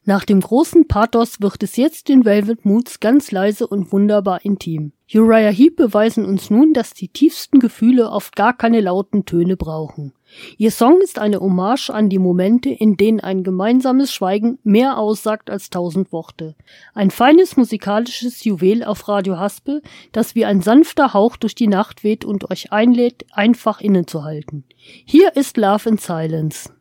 Nach dem großen Pathos wird es jetzt in Velvet Moods ganz leise und wunderbar intim. Uriah Heep beweisen uns nun, dass die tiefsten Gefühle oft gar keine lauten Töne brauchen. Ihr Song ist eine Hommage an die Momente, in denen ein gemeinsames Schweigen mehr aussagt als 1000 Worte. Ein feines musikalisches Juwel auf Radio Haspel, das wie ein sanfter Hauch durch die Nacht weht und euch einlädt, einfach innezuhalten. Hier ist Love in Silence.